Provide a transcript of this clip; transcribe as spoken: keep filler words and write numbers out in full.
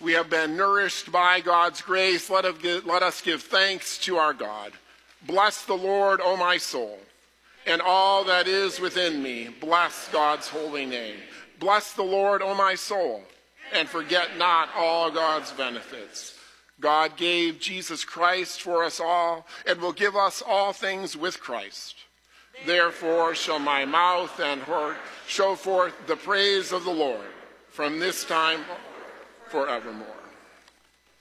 we have been nourished by God's grace. Let us give thanks to our God. Bless the Lord, O my soul, and all that is within me. Bless God's holy name. Bless the Lord, O my soul, and forget not all God's benefits. God gave Jesus Christ for us all, and will give us all things with Christ. Therefore shall my mouth and heart show forth the praise of the Lord from this time forevermore.